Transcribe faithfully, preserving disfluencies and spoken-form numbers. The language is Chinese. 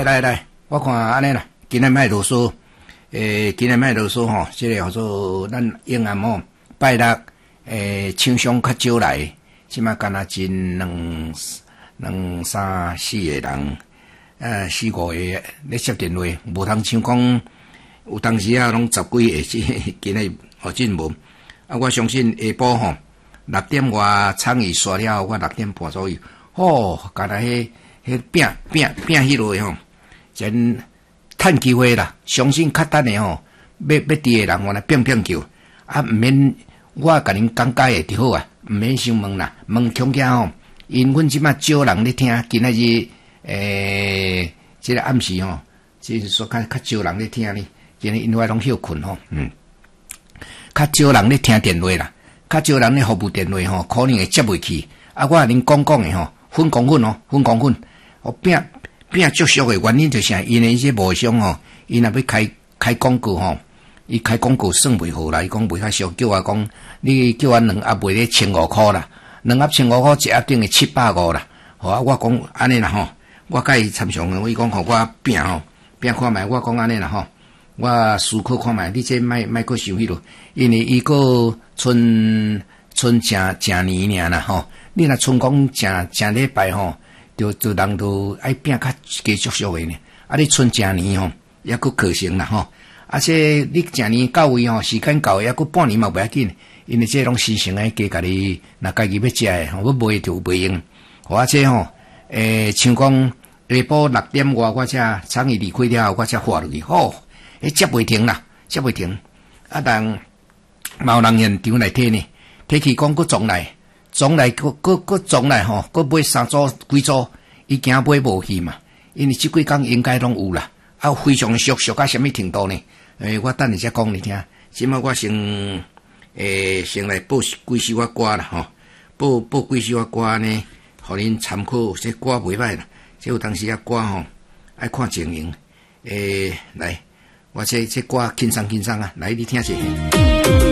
来来，我看安尼啦，今日卖啰嗦，诶，今日卖啰嗦吼，即、這個叫做咱永安吼，拜六诶，厂商較少來，即馬敢若真兩兩三四個人，呃，四五個咧接電話，無通像講有當時啊，攏十幾個，即今日哦真無。啊，我相信下晡吼六點外廠伊刷了，我六點半左右，哦，敢若迄迄拼拼拼迄落吼。真趁機會啦，相信較等的吼，要要佇個人我來拼拼球，啊，毋免我甲恁講解的就好啊，毋免想問啦，問恐驚吼，因阮即馬少人咧聽，今仔日誒，即、這個暗時吼，即是說較較少人咧聽呢，今日因為攏休困吼，嗯，較少人咧聽電話啦，較少人咧服務電話吼，可能會接袂去，啊，我甲恁講講的吼，分講分哦，分講分，我拼。變足俗的原因就是，因為這無商吼，伊若要開開廣告吼，伊開廣告算袂好啦。伊講袂較俗，叫我講，你叫我兩盒賣咧千五塊啦，兩盒千五塊一盒等於七百五啦。好啊，我講安尼啦吼，我甲伊參詳，我伊講互我拼吼，拼看覓，我講安尼啦吼，我思考看覓，你這莫莫閣想迄落，因為伊個剩剩正正年爾啦吼，你若剩講正正禮拜吼。就就人都愛拼較加足俗誒呢，啊！你剩正年吼，抑佫可行啦吼，而且你正年到位吼，時間到，抑佫半年嘛袂要緊，因為這種新鮮誒加家己，若家己要食誒，吼，要賣就袂用。而且吼，誒，像講下晡六點外，我才廠伊離開了後，我才發落去，吼，迄接袂停啦，接袂停。啊，人嘛有人現場來睇呢，睇去講佫總來。總來，佫佫佫總來吼，佫買三組幾組，伊驚買無去嘛。因為即幾工應該攏有啦，啊，非常俗俗到什麼程度呢？誒、欸，我等下再講你聽。即馬我先誒、欸、先來報幾首我歌啦吼，報報幾首我歌呢，互恁參考。這歌袂歹啦，這有當時啊歌吼愛看情形。誒、欸，來，我這這歌輕鬆輕鬆啊，來你聽一下。